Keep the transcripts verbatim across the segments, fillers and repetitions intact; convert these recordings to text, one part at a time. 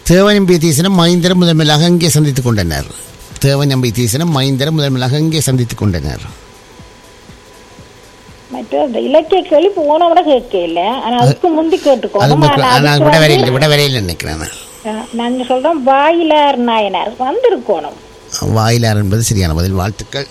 தேவநம்பி தீசனம் மஹிந்தர முதன்மையாக அங்கே சந்தித்துக் கொண்டனர். தேவநம்பி தீசனம் மஹிந்தர முதன்மையாக அங்கே சந்தித்துக் கொண்டனர். மற்ற இலக்கிய கேள்வி போன விட கேட்கல, ஆனா அதுக்கு முந்தி கேட்டுக்கோங்க. விட வரையில் விட வரையில் நினைக்கிறேன். நாங்க சொல்றோம் வாயிலார் நாயனார் வந்திருக்கணும். வாயிலார் என்பது சரியான பதில். வாழ்த்துக்கள்.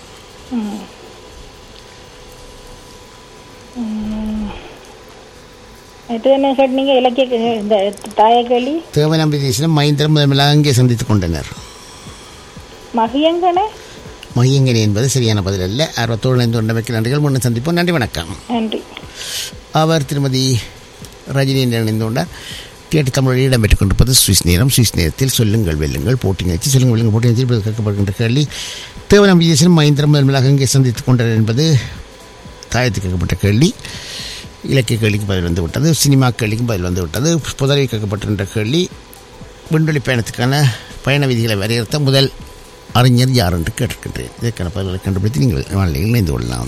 என்ன கேட்டீங்க? இலக்கிய இந்த தாய கேள்வி. தேவநம்பி தீசனம் மஹிந்தர முதன்மையாக அங்கே சந்தித்துக் கொண்டனர். மகியங்கன மகியங்கனி என்பது சரியான பதில் அல்ல. அறுபத்தோடு ஐந்து ஒன்றமைக்கு நன்றிகள். முன்ன சந்திப்போம். நன்றி, வணக்கம். நன்றி. அவர் திருமதி ரஜினி என்று இணைந்து கொண்டார். கேட்டு தமிழில் இடம்பெற்றுக் கொண்டிருப்பது சுவிஸ் நேரம். சுவிஸ் நேரத்தில் சொல்லுங்கள் வெல்லுங்கள் போட்டி நிகழ்ச்சி. சொல்லுங்கள் வெல்லுங்கள் போட்டி நிகழ்ச்சி இப்போது கேட்கப்படுகின்ற கேள்வி. தேவநம்பி தீசனம் மஹிந்தர முதன்மையாக அங்கே சந்தித்துக் கொண்டனர் என்பது தாயத்துக்கு கேட்கப்பட்ட கேள்வி. இலக்கிய கேள்விக்கு பதில் வந்து விட்டது. சினிமா கேள்விக்கும் பதில் வந்து விட்டது. புதவி கேட்கப்பட்டிருந்த கேள்வி விண்வெளி பயணத்துக்கான பயண விதிகளை வரையறுத்த முதல் அறிஞர் யார் என்று கேட்டிருக்கின்றேன். இதற்கான பதில்களை கண்டுபிடித்து நீங்கள் வானிலையில் இணைந்து கொள்ளலாம்.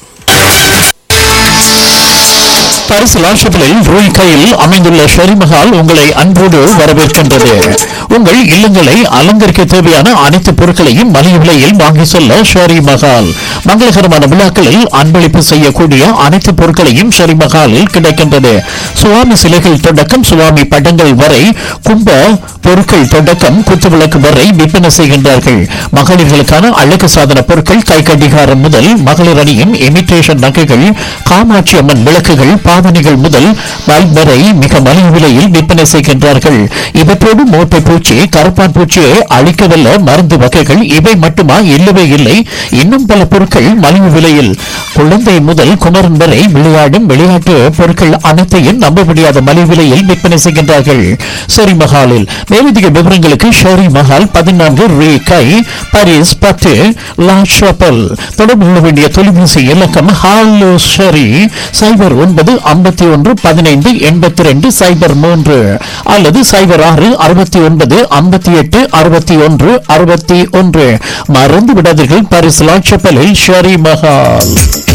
பாரிஸ் லாஷப்பிளில் ரூய் கையில் அமைந்துள்ள ஷெரிமஹால் உங்களை அன்போடு வரவேற்கின்றது. உங்கள் இல்லங்களை அலங்கரிக்க தேவையான அனைத்து பொருட்களையும் மலிவு விலையில் வாங்கி செல்ல ஷெரிமஹால். மங்களகரமான விழாக்களில் அன்பளிப்பு செய்யக்கூடிய அனைத்து பொருட்களையும் ஷெரிமஹாலில் கிடைக்கின்றது. சுவாமி சிலைகள் தொடக்கம் சுவாமி படங்கள் வரை, கும்ப பொருட்கள் தொடக்கம் குத்துவிளக்கு வரை விற்பனை செய்கின்றார்கள். மகளிர்களுக்கான அழகு சாதன பொருட்கள், கை கடிகாரம் முதல் மகளிர் அணியின் இமிட்டேஷன் நகைகள், காமாட்சி அம்மன் விளக்குகள், பாவனைகள் முதல் பல்ப் வரை மிக மலிவு விலையில் விற்பனை செய்கின்றார்கள். இவற்றோடு மோட்டை பூச்சி, கருப்பான் பூச்சியை அழிக்கவல்ல மருந்து வகைகள் இவை மட்டுமா? இல்லவே இல்லை, இன்னும் பல பொருட்கள் மலிவு விலையில். குழந்தை முதல் குமரன் வரை விளையாடும் விளையாட்டு பொருட்கள் அனைத்தையும் நம்ப முடியாத மலிவு விலையில் விற்பனை செய்கின்றார்கள் ஷெரி மஹாலில். மேலதிக விவரங்களுக்கு ஷெரி மஹால் பதினான்கு ரீ கை, பாரிஸ் பத்து லா ஷாப்பல். தொடர்பு கொள்ள வேண்டிய தொலைபேசி இலக்கம் ஹாலோ ஷெரி சைபர் ஒன்பது ஐம்பத்தி ஒன்று பதினைந்து எண்பத்தி ரெண்டு சைபர் மூன்று அல்லது சைபர் ஆறு அறுபத்தி ஒன்பது ஐம்பத்தி எட்டு அறுபத்தி ஒன்று அறுபத்தி ஒன்று. மறந்து விடாதீர்கள், பாரிஸ் லாஷப்பலில் ஷெரி மஹால்.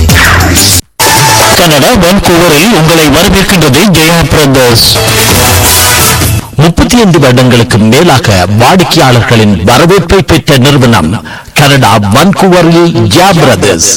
கனடா வான்கூவரில் உங்களை வரவேற்கின்றது ஜெயா பிரதர்ஸ். முப்பத்தி ஐந்து வருடங்களுக்கு மேலாக வாடிக்கையாளர்களின் வரவேற்பை பெற்ற நிறுவனம் கனடா வான்கூவரில் ஜெயா பிரதர்ஸ்.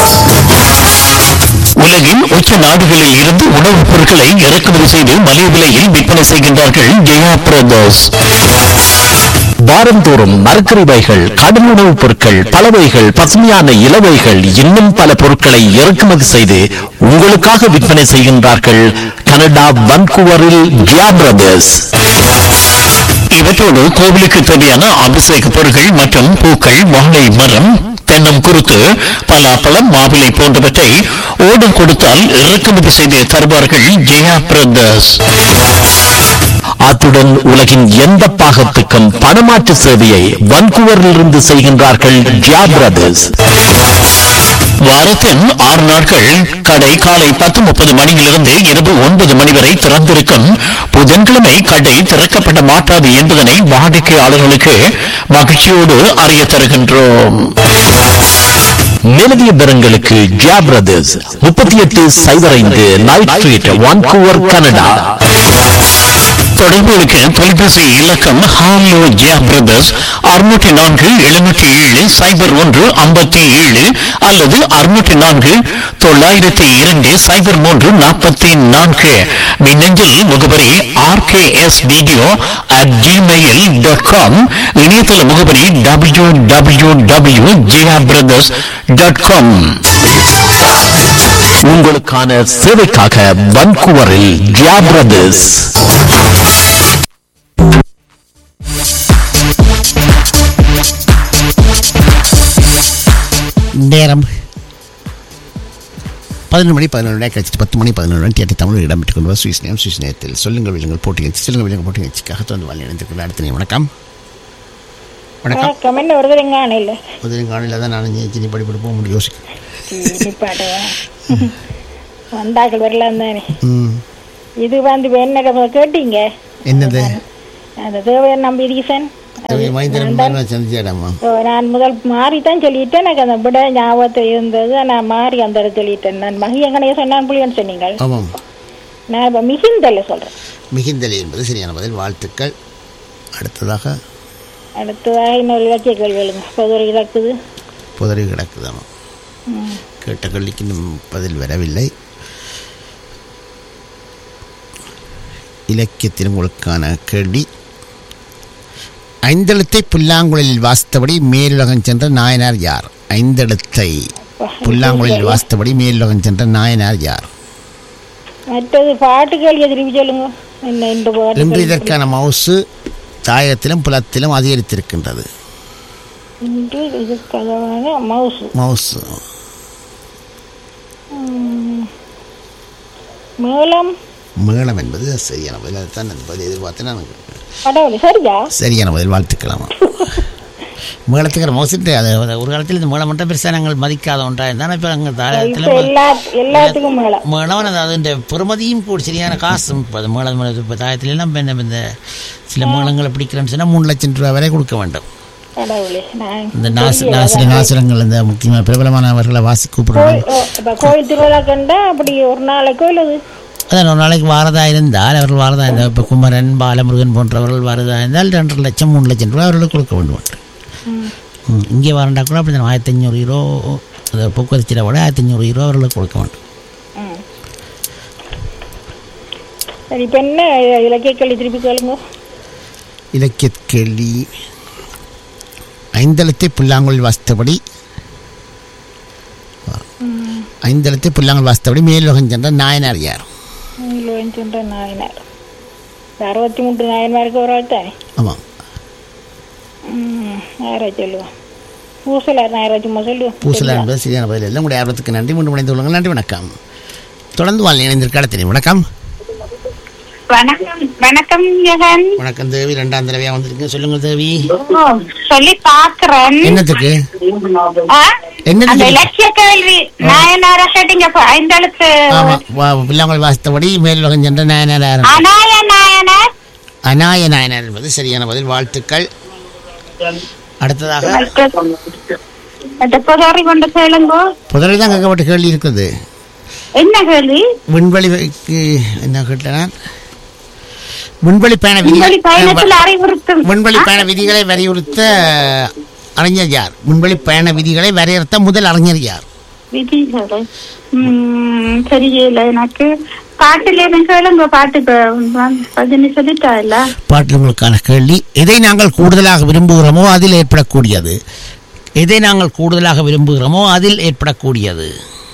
உலகின் உச்ச நாடுகளில் இருந்து உணவுப் பொருட்களை இறக்குமதி செய்து மலிவு விலையில் விற்பனை செய்கின்றார்கள் ஜெயா பிரதர்ஸ். வாரந்தோறும் மரக்கறிவைகள், கடும் உணவுப் பொருட்கள், பலவைகள், பசுமையான இலவைகள், இன்னும் பல பொருட்களை இறக்குமதி செய்து உங்களுக்காக விற்பனை செய்கின்றார்கள் கனடா வான்கூவரில் ஜெயா பிரதர்ஸ். இவற்றோடு கோவிலுக்கு தேவையான அபிஷேக பொருட்கள் மற்றும் பூக்கள், வாழை மரம், தென்னம் குருத்து, பலாப்பழம், மாவிலை போன்றவற்றை ஓடம் கொடுத்தால் இறக்குமதி செய்து தருவார்கள் ஜெயா பிரதர்ஸ். அத்துடன் உலகின் எந்த பாகத்துக்கும் பணமாற்று சேவையை வான்கூவரிலிருந்து செய்கின்றார்கள் ஜெயா பிரதர்ஸ். வாரத்தின் ஆறு நாட்கள் கடை காலை பத்து முப்பது மணியிலிருந்து இரவு ஒன்பது மணி வரை திறந்திருக்கும். புதன்கிழமை கடை திறக்கப்பட மாட்டாது என்பதனை வாடிக்கையாளர்களுக்கு மகிழ்ச்சியோடு அறிய தருகின்றோம். மேலதிக விவரங்களுக்கு ஜெயா பிரதர்ஸ் முப்பத்தி எட்டு சைபர் ஐந்து நைட் ஸ்ட்ரீட் வான்கூவர் கனடா. தொடர்புகளுக்கு தொலைபேசி இலக்கம் ஹாலோ ஜெயா பிரதர்ஸ் அறுநூற்றி நான்கு எழுநூற்றி ஏழு சைபர் ஒன்று ஐம்பத்தி ஏழு அல்லது அறுநூற்றி நான்கு தொள்ளாயிரத்தி இரண்டு சைபர் மூன்று நாற்பத்தி நான்கு. மின்னஞ்சல் முகவரி R K S video at Gmail dot com. இணையதள முகவரி W W W Jaya brothers dot com. உங்களுக்கான சேவைக்காக வான்கூவரில் ஜெயா பிரதர்ஸ். நேரம் பதினொன்று மணி பதினொன்று கழிச்சு பத்து மணி பதினொன்று டிஆர்டி தமிழ் இடம்பெற்றுக் கொண்டு சுவிஸ் நேரம். சுவிஸ் நேரத்தில் சொல்லுங்கள் விலங்குகள் போட்டி நிகழ்ச்சி. சொல்லுங்கள் விலங்குகள் போட்டி நிகழ்ச்சிக்காக தொடர்ந்து வாழ் இணைந்திருக்கிற அடுத்த நேரம். வணக்கம். வணக்கம். என்ன வருதுங்க? காணையில் முதலில் காணையில் தான் நான் சினி படிப்படி போக முடியும் யோசிக்கிறேன். வந்தாக்கள் வரலாம் தானே. இது வந்து என்ன கேட்டீங்க? என்னது? அந்த தேவையான நம்பி ரீசன் நான் முதல் மாறித்தான் சொல்லிட்டேன். எனக்கு அந்த விட ஞாபகத்தில் இருந்தது. நான் மாறி அந்த இடத்துல சொல்லிட்டேன். நான் மகியங்கனைய சொன்னான் புள்ளியன்னு சொன்னீங்க. நான் இப்போ மிகிந்தலை சொல்றேன். மிகிந்தலை என்பது சரியான பதில். வாழ்த்துக்கள். அடுத்ததாக அடுத்ததாக இன்னொரு இலக்கிய கேள்விகளுங்க. பொதுவரை கிடக்குது. புதறி கிடக்குதாமா. கேட்ட கேள்விக்கு இன்னும் பதில் வரவில்லை. இலக்கியத்தில் உங்களுக்கான கேள்வி. ஐந்தெழுத்தை புல்லாங்குழலில் வாசித்தபடி மேலுலகம் சென்ற நாயனார் யார்? ஐந்தெழுத்தை புல்லாங்குழலில் வாசித்தபடி மேலுலகம் சென்ற நாயனார் யார்? மற்றது பாட்டு கேள்வியை திருப்பி சொல்லுங்க. என்ன இந்த பாட்டு? இன்று இதற்கான மவுசு தாயத்திலும் புலத்திலும் அதிகரித்திருக்கின்றது. இன்று இதற்கான மவுசு மவுசு மேளம். மேளம் என்பது சரியான பதில். அதுதான் அந்த பதில் எதிர்பார்த்தேன் நான். கடவுளே, சரியா? சரியான பதில், வாழ்த்துக்கலாமா. மேளத்துக்கிற மோசிட்டு அது ஒரு காலத்தில் இந்த மேளம் மட்டும் பெருசாக நாங்கள் மதிக்காத ஒன்றாக இருந்தாலும் இப்போ அங்கே தாயத்தில் எல்லாத்துக்கும் மேளம் மேளம் அது அதுன்ற பெருமதியும் கூட சரியான காசும். இப்போ அது மேளம் இப்போ தாயத்துலாம் இப்போ என்ன இந்த சில மேளங்களை பிடிக்கிறேன்னு சொன்னால் மூணு லட்சம் ரூபா வரை கொடுக்க வேண்டும். இந்த நாச நாசிர நாசுரங்கள் இந்த முக்கியமாக பிரபலமானவர்களை வாசி கூப்பிடுறாங்க. கோயில் திருவிழா கண்டா அப்படி ஒரு நாளைக்கு கோயில் அதான் ஒரு நாளைக்கு வாரதாக இருந்தால் அவர்கள் வாரதாக இருந்தால் இப்போ குமரன் பாலமுருகன் போன்றவர்கள் வாரதாக இருந்தால் ரெண்டரை லட்சம் மூணு லட்சம் ரூபா அவர்களுக்கு கொடுக்க வேண்டும். இங்கே வரண்டா கூட அப்படி தான் ஆயிரத்தி ஐநூறு ஹீரோ அந்த போக்குவரத்து விட ஆயிரத்தி ஐநூறு ஹீரோ அவர்களுக்கு கொடுக்க வேண்டும். சரி, இப்போ என்ன இலக்கிய கேள்வி திருப்பி கேளுங்க. இலக்கிய கேள்வி. ஐந்தெழுத்தை புல்லாங்குழல் வாசித்தபடி ஐந்தெழுத்தை புல்லாங்குழல் வாசித்தபடி மேலுலகம் சென்ற நாயனார் யார்? மேலுலகம் சென்ற நாயனார் அறுபத்தி மூன்று நாயன்மாருக்கு ஒரு ஆள் தானே? ஆமாம். நாயராஜ் சொல்லுவோம். பூசலார் நாயராஜ் சும்மா சொல்லுவோம். பூசலார் என்பது சரியான பதில் இல்லை. உங்களுடைய ஆர்வத்துக்கு நன்றி. மீண்டும் இணைந்து கொள்ளுங்கள். நன்றி, வணக்கம். தொடர்ந்து வாழ் இணைந்திருக்க இடத்தினேன். வணக்கம். வணக்கம். வணக்கம் ஜெகன். வணக்கம் தேவி. ரெண்டாம் தடவையா வந்திருக்கீங்க. சொல்லுங்கள் தேவி. சொல்லி பாக்குறேன். என்னத்துக்கு? அந்த இலக்கிய கேள்வி நாயனார கேட்டீங்க. ஐந்தெழுத்து புல்லாங்குழல் வாசித்தபடி மேலுலகம் சென்ற நாயனார் அநாய நாயனார். அநாய நாயனார் என்பது சரியான பதில். வாழ்த்துக்கள். அடுத்ததாக புதறி கொண்டு கேளுங்க. புதறி தான் கேட்கப்பட்ட கேள்வி இருக்குது. என்ன கேள்வி? விண்வெளிக்கு என்ன கேட்டேன்? விண்வெளி பயண விதிகளை விண்வெளி பயண விதிகளை வலியுறுத்த அறிஞர் யார்? விண்வெளி பயண விதிகளை வரையறுத்த முதல் அறிஞர் யார்? விதிகளை தெரியல எனக்கு. பாட்டில் கேளுங்க. பாட்டு சொல்லிட்டா இல்ல. பாட்டில் உங்களுக்கான கேள்வி. எதை நாங்கள் கூடுதலாக விரும்புகிறோமோ அதில் ஏற்படக்கூடியது. எதை நாங்கள் கூடுதலாக விரும்புகிறோமோ அதில் ஏற்படக்கூடியது.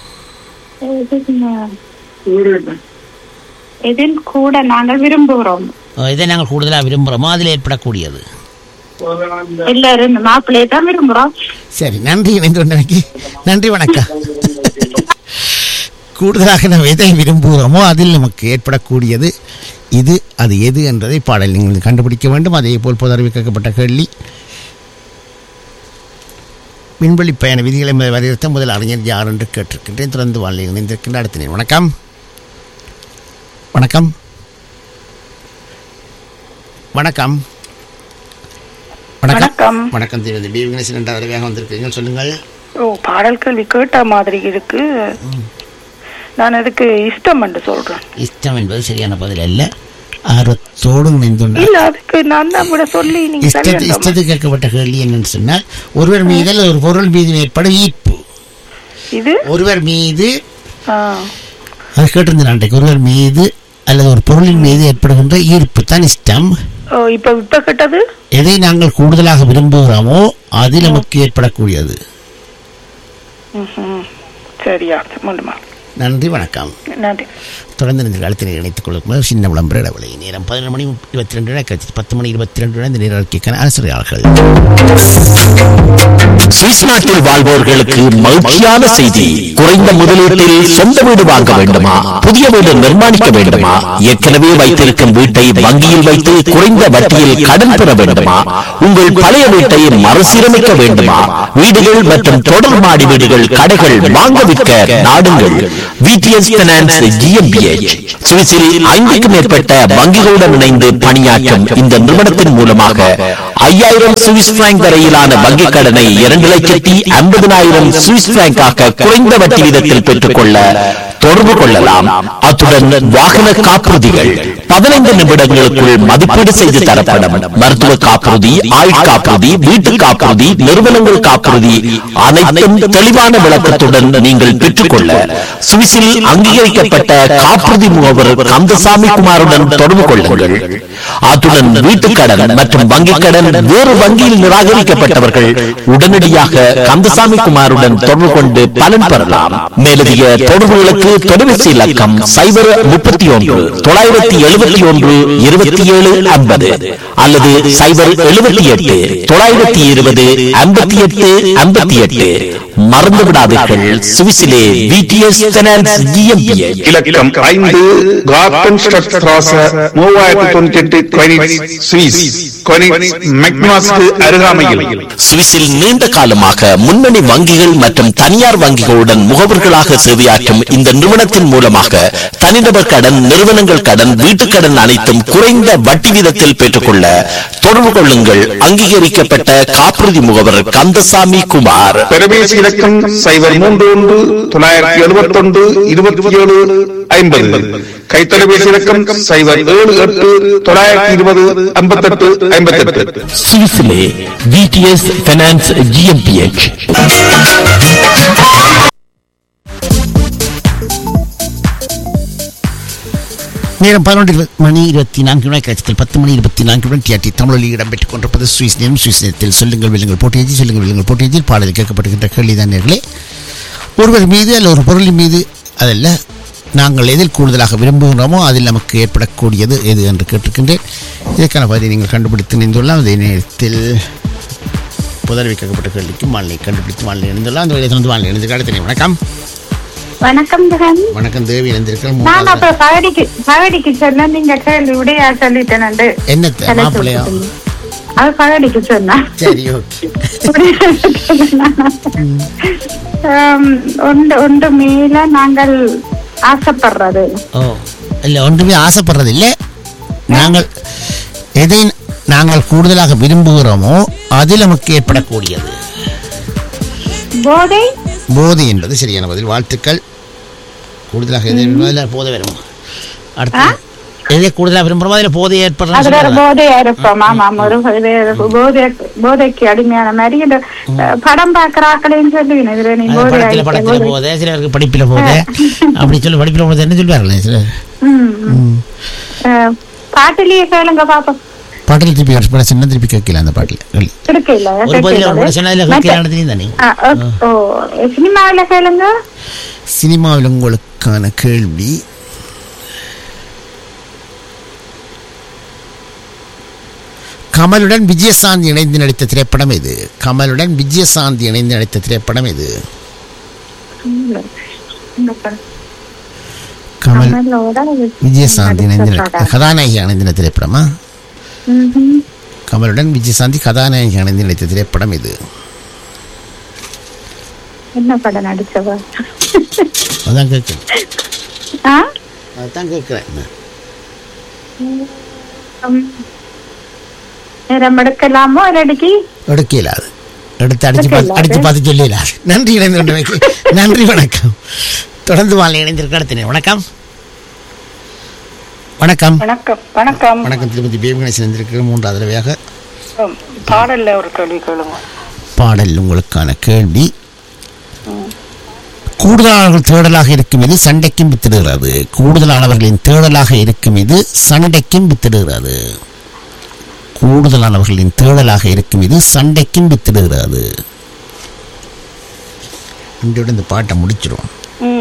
எதில் கூட நாங்கள் விரும்புகிறோம். எதை நாங்கள் கூடுதலாக விரும்புகிறோமோ அதில் ஏற்படக்கூடியது. எல்லாரும் மாப்பிள்ளையை தான் விரும்புகிறோம். சரி, நன்றி. நன்றி, வணக்கம். கூடுதலாக நாம் எதை விரும்புகிறோமோ அதில் நமக்கு ஏற்படக்கூடியது இது. அது எது என்றதை பாடல் நீங்கள் கண்டுபிடிக்க வேண்டும். அதே போல் பொது கேட்கப்பட்ட கேள்வி. விண்வெளி பயண விதிகளை வரையறுத்த முதல் அறிஞர் யார் என்று கேட்டிருக்கின்றேன். தொடர்ந்து வாழ்க்கை இணைந்திருக்கின்ற அடுத்த வணக்கம். வணக்கம். வணக்கம். வணக்கம். வணக்கம். தேவி விக்னேஷன் என்ற தடவையாக வந்திருக்கீங்க. சொல்லுங்கள். ஓ, பாடல் கேள்வி கேட்ட மாதிரி இருக்கு. நான் அதுக்கு இஷ்டம் என்று சொல்றேன். இஷ்டம் என்பது சரியான பதில் அல்ல. ஆர்வத்தோடு இஷ்டத்துக்கு கேட்கப்பட்ட கேள்வி என்னன்னு சொன்னால், ஒருவர் மீது ஒரு பொருள் மீது ஏற்படும் ஈர்ப்பு. இது ஒருவர் மீது அது கேட்டிருந்தேன். ஒருவர் மீது அல்லது ஒரு பொருளின் மீது ஏற்படுகின்ற ஈர்ப்பு தான் இஷ்டம். இப்ப இப்ப கேட்டது எதை நாங்கள் கூடுதலாக விரும்புகிறோமோ அது நமக்கு ஏற்படக்கூடியது. சரியா? மூணுமா? நன்றி, வணக்கம். நன்றி. தொடர்ந்து இந்த காலத்தில் இணைத்துக் கொள்ளும் சின்ன விளம்பர இடவிலை. நேரம் பதினொன்று மணி இருபத்தி ரெண்டு கழிச்சு பத்து மணி இருபத்தி ரெண்டு இந்த நேரத்திற்கான அரசியலாளர்கள். சுவிஸ் நாட்டில் வாழ்வோர்களுக்கு மகிழ்ச்சியான செய்தி. குறைந்த முதலீட்டில் சொந்த வீடு வாங்க வேண்டுமா? புதிய வீடு நிர்மாணிக்க வேண்டுமா? ஏற்கனவே வைத்திருக்கும் வீட்டை வங்கியில் வைத்து குறைந்த வட்டியில் கடன் பெற வேண்டுமா? உங்கள் பழைய வீட்டை மறுசீரமைக்க வேண்டுமா? வீடுகள் மற்றும் தொடர் மாடி வீடுகள், கடைகள் வாங்க விற்க நாடுங்கள். VTS finance GmbH. சுவிஸில் ஐந்துக்கும் மேற்பட்ட வங்கிகளுடன் இணைந்து பணியாற்றும் இந்த நிறுவனத்தின் மூலமாக ஐயாயிரம் சுவிஸ் பிராங்க் வரையிலான வங்கிக் கடனை இரண்டு லட்சத்தி ஐம்பதினாயிரம் சுவிஸ் பிராங்காக குறைந்த வட்டி வீதத்தில் பெற்றுக் கொள்ள தொடர்பு கொள்ளலாம். அத்துடன் வாகன காப்புறுதிகள், பதினைந்து நிமிடங்களுக்குள் மதிப்பீடு செய்து தரப்படும். மருத்துவ காப்புறுதி, ஆயுள் காப்புறுதி, வீட்டு காப்புறுதி, நிறுவனங்கள் காப்புறுதி அனைத்தும் தெளிவான விளக்கத்துடன் நீங்கள் பெற்றுக்கொள்ள சுவிஸில் அங்கீகரிக்கப்பட்ட காப்புறுதி முகவர் கந்தசாமி குமாருடன் தொடர்பு கொள்ளுங்கள். அத்துடன் வீட்டுக் கடன் மற்றும் வங்கிக் கடன் வேறு வங்கியில் நிராகரிக்கப்பட்டவர்கள் உடனடியாக கந்தசாமி குமாருடன் தொடர்பு கொண்டு பலன் பெறலாம். மேலதிக தொடர்புகளுக்கு தொலைபேசி இலக்கம் சைபர் முப்பத்தி ஒன்று தொள்ளாயிரத்தி எழுபத்தி ஒன்று இருபத்தி ஏழு ஐம்பது அல்லது சைபர் எழுபத்தி எட்டு தொள்ளாயிரத்தி இருபது ஐம்பத்தி எட்டு ஐம்பத்தி எட்டு. மறந்து விடாதீர்கள், சுவிஸிலே விடிஎஸ் ஃபைனான்ஸ் ஜிஎம்பிஎச் இலக்கம் ஐந்து கார்டன் ஸ்ட்ராச மூவாயிரத்தி தொண்ணூத்தி எட்டு கொனிட்ஸ் சுவிஸ் கொனிட்ஸ் மெக்னாஸ்க்கு அருகாமையில். சுவிஸில் நீண்ட காலமாக முன்னணி வங்கிகள் மற்றும் தனியார் வங்கிகளுடன் முகவர்களாக சேவையாற்றும் இந்த நிறுவனத்தின் மூலமாக தனிநபர் கடன், நிறுவனங்கள் கடன், வீட்டுக் கடன் அனைத்தும் குறைந்த வட்டி வீதத்தில் பெற்றுக்கொள்ள தொடர்பு கொள்ளுங்கள். அங்கீகரிக்கப்பட்ட காப்புறுதி முகவர் கந்தசாமி குமார். தொலைபேசி இலக்கம் சைபர் மூன்று ஒன்று தொள்ளாயிரத்தி எழுபத்தி ஒன்று இருபத்தி ஏழு ஐம்பது. கைத்தொலைபேசி இலக்கம் சைபர் ஏழு எட்டு தொள்ளாயிரத்தி இருபது ஐம்பத்தி எட்டு ஐம்பத்தி எட்டு. சுவிஸிலே விடிஎஸ் ஃபைனான்ஸ் ஜிஎம்பிஎச். நேரம் பதினொன்று மணி இருபத்தி நான்கு மணி கட்சத்தில் பத்து மணி இருபத்தி நான்கு மணி டிஆர்டி தமிழில் இடம்பெற்றுக் கொண்டிருப்பது சுவிஸ் நேரம். சுவிஸ் நேரத்தில் சொல்லுங்கள் வெல்லுங்கள் போட்டியேஜி சொல்லுங்கள் வெல்லுங்கள் போட்டியேஜில் பாடலில் கேட்கப்படுகின்ற கேள்விதான் நேர்களே. ஒருவர் மீது அல்ல ஒரு பொருளின் மீது அதல்ல நாங்கள் எதில் கூடுதலாக விரும்புகிறோமோ அதில் நமக்கு ஏற்படக்கூடியது எது என்று கேட்டிருக்கின்றேன். இதற்கான பதிலை நீங்கள் கண்டுபிடித்து நினைந்துள்ளலாம். அதே நேரத்தில் புதவி கேட்கப்பட்ட கேள்விக்கு மாநிலை கண்டுபிடித்து மாநிலை இணைந்துள்ளலாம். அந்த வழியை தொடர்ந்து மாநிலை இணைந்து காலத்தினை வணக்கம். வணக்கம் ஜெகன். வணக்கம் தேவி இணைந்திருக்கிறேன். நான் அப்ப பகடிக்கு பகடிக்கு சொன்ன நீங்க கேள்வி விடையா சொல்லிட்டேன். என்ன மாப்பிள்ளையா? அது பகடிக்கு சொன்னா சரி, ஓகே. ஒன்று ஒன்று மேல நாங்கள் ஆசைப்படுறது. ஓ இல்லை, ஒன்றுமே ஆசைப்படுறது இல்லை. நாங்கள் எதை நாங்கள் கூடுதலாக விரும்புகிறோமோ அதில் நமக்கு ஏற்படக்கூடியது போதை. போதை என்பது சரியான பதில். வாழ்த்துக்கள். கூடுதலாக எதை விரும்புவதில் போதை வரும். அடுத்து எதை கூடுதலாக விரும்புகிறோமோ அதில் போதை ஏற்படுறது. போதையா இருப்போம். ஆமாம், ஒரு போதை போதைக்கு அடிமையான மாதிரி இந்த படம் பார்க்கறாங்களேன்னு சொல்லி படத்துல போதை, சிலருக்கு படிப்பில போதை அப்படி சொல்லி படிப்பில போதை என்ன சொல்லுவார்கள் சிலர். பாட்டிலேயே கேளுங்க பாப்போம். பாட்டில் திருப்பி சின்ன திருப்பி கேட்கல. அந்த பாட்டில் சினிமாவில கேளுங்க. சினிமாவில் உங்களுக்கான கேள்வி கமலுடன் விஜயசாந்தி இணைந்து நடித்த திரைப்படம் எது? கமலுடன் விஜயசாந்தி இணைந்து நடித்த திரைப்படம் எது? கமல் விஜயசாந்தி இணைந்து கதாநாயகி இணைந்த திரைப்படமா? கமலுடன் விஜயசாந்தி கதாநாயகி இணைந்து நடித்த திரைப்படம் இது. என்ன படம் நடிச்சவா? அதான் கேட்கிறேன். அதான் கேட்கிறேன். நேரம் எடுக்கலாமோ? ரெடிக்கு எடுக்கலாது. எடுத்து அடிச்சு பார்த்து அடிச்சு பார்த்து சொல்லிடலாது. நன்றி இணைந்து நன்றி, வணக்கம். தொடர்ந்து வாழ் இணைந்திருக்க அடுத்த வணக்கம். வணக்கம் வணக்கம் வணக்கம் வணக்கம். திருமதி பேபி கணேசன் இருந்திருக்கிற மூன்றாவது தடவையாக பாடல்ல ஒரு கேள்வி கேளுங்க. பாடல் உங்களுக்கான கேள்வி. கூடுதலானவர்கள் தேடலாக இருக்கும் இது சண்டைக்கும் வித்திடுகிறது. கூடுதலானவர்களின் தேடலாக இருக்கும் இது சண்டைக்கும் வித்திடுகிறது. கூடுதலானவர்களின் தேடலாக இருக்கும் இது சண்டைக்கும் வித்திடுகிறது. இன்றோட இந்த பாட்டை முடிச்சிருவோம்.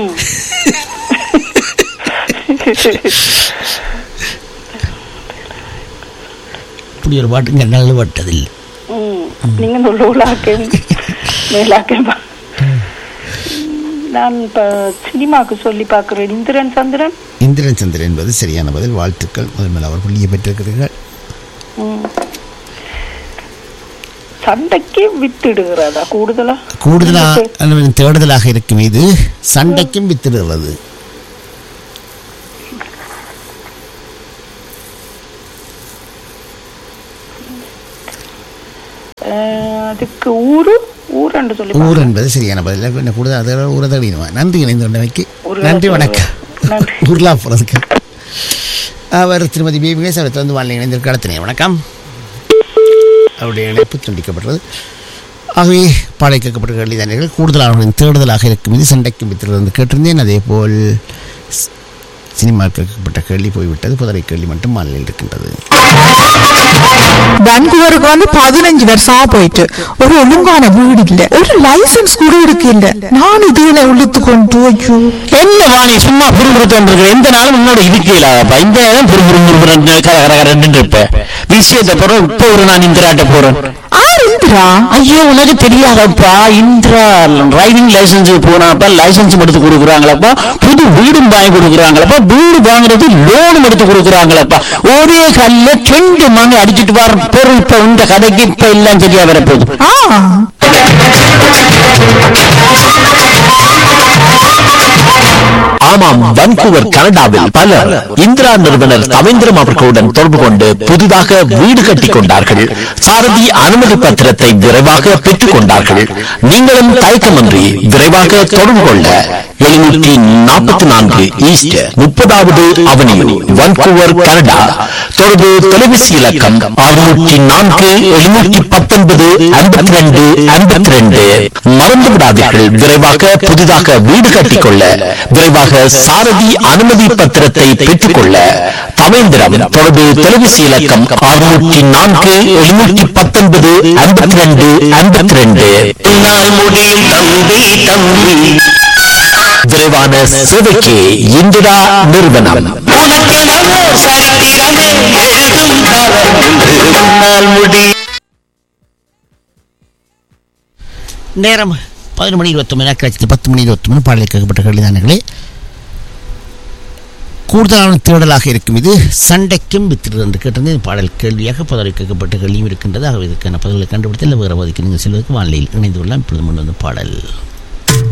இப்படி ஒரு பாட்டுங்க நல்ல பாட்டதில்லை. நீங்க நான் இப்ப சினிமாக்கு சொல்லி பார்க்கிறேன். இந்திரன் சந்திரன். இந்திரன் சந்திரன் என்பது சரியான பதில். வாழ்த்துக்கள். முதல் மேல் அவர் புள்ளியை பெற்றிருக்கிறீர்கள். சண்டைக்கு வித்திடுகிறதா? கூடுதலா கூடுதலா தேடுதலாக இருக்கும் இது சண்டைக்கும் வித்திடுகிறது. அதுக்கு ஊரு ஊர் என்று சொல்லி ஊர் என்பது சரியான பதில். கூடுதல் அதை ஊரை தடினுவா. நன்றி இணைந்து கொண்டமைக்கு. நன்றி, வணக்கம். உருளா போறதுக்கு அவர் திருமதி பிபிஎஸ் அவர் வந்து வாழ்க்கை இணைந்திருக்க அடுத்த வணக்கம். அவருடைய இணைப்பு துண்டிக்கப்பட்டது. ஆகவே பாடை கேட்கப்பட்ட கேள்விதானிகள் கூடுதலாக தேடுதலாக இருக்கும் இது சண்டைக்கு வித்திலிருந்து கேட்டிருந்தேன். அதே போல் சினிமா கேட்கப்பட்ட கேள்வி போய்விட்டது. புதரை கேள்வி மட்டும் மாநிலையில் இருக்கின்றது. வான்கூவருக்கு வந்து பதினஞ்சு வருஷமா போயிட்டு ஒரு ஒழுங்கான வீடு இல்ல, ஒரு லைசன்ஸ் கூட இருக்கு இல்ல. நான் இதுல உள்ளித்து கொண்டு என்ன வாணி சும்மா புரிபுறுத்தோன்று எந்த நாளும் முன்னோட இருக்கலாப்பா. இந்த நேரம் புரிபுறு கரகரன்னு இருப்ப விஷயத்தை போறோம். இப்போ ஒரு நான் இந்திராட்ட போறேன். இந்திரா? ஐயோ உனக்கு தெரியாதப்பா. இந்திரா டிரைவிங் லைசன்ஸ் போனாப்பா லைசன்ஸ் எடுத்து கொடுக்குறாங்களப்பா. புது வீடும் வாங்கி கொடுக்குறாங்களப்பா. வீடு வாங்குறது லோனும் எடுத்து கொடுக்குறாங்களப்பா. ஒரே கல்ல ரெண்டு மணி அடிச்சுட்டு வர பொருள் இப்ப இந்த கதைக்கு இப்ப எல்லாம் சரியா வரப்போகுது. ஆமாம், வான்கூவர் கனடாவில் பலர் இந்திரா நிறுவனர் தவேந்திரம் அவர்களுடன் தொடர்பு கொண்டு புதிதாக வீடு கட்டிக் கொண்டார்கள். சாரதி அனுமதி பத்திரத்தை விரைவாக பெற்றுக் கொண்டார்கள். நீங்களும் தயக்கமின்றி விரைவாக தொடர்பு கொள்ள எழுநூற்றி நாற்பத்தி நான்கு ஈஸ்ட் முப்பதாவது அவனியூ வான்கூவர் கனடா. தொடர்பு தொலைபேசி இலக்கம் அறுநூற்றி நான்கு எழுநூற்றி பத்தொன்பது ஐம்பத்தி ரெண்டு ஐம்பத்தி ரெண்டு. மறந்து விடாதீர்கள், விரைவாக புதிதாக வீடு கட்டிக்கொள்ள விரைவாக சாரதி அனுமதி பத்திரத்தை பெற்றுக்கொள்ள தவேந்திரம். தொடர்பு தொலைபேசி இலக்கம் அறுநூற்றி நான்கு எழுநூற்றி பத்தொன்பது ஐம்பத்தி ரெண்டு ஐம்பத்தி ரெண்டு. முடியும் தம்பி தம்பி விரைவான சேவைக்கு இந்திரா நிறுவனம். நேரம் பதினொரு மணி இருபத்தொம்பது நாட்கள் பத்து மணி இருபத்தொம்பது பாடலில் கேட்கப்பட்ட கேள்விதானங்களே கூடுதலான தேடலாக இருக்கும் இது சண்டைக்கும் வித்திரு என்று கேட்டிருந்தேன். பாடல் கேள்வியாக பதவி கேட்கப்பட்ட கேள்வியும் இருக்கின்றது. ஆகவே இதற்கான பதில்களை கண்டுபிடித்து இல்லை வேறு பகுதிக்கு நீங்கள் செல்வதற்கு வானிலையில் இணைந்து கொள்ளலாம். இப்பொழுது முன் வந்து பாடல்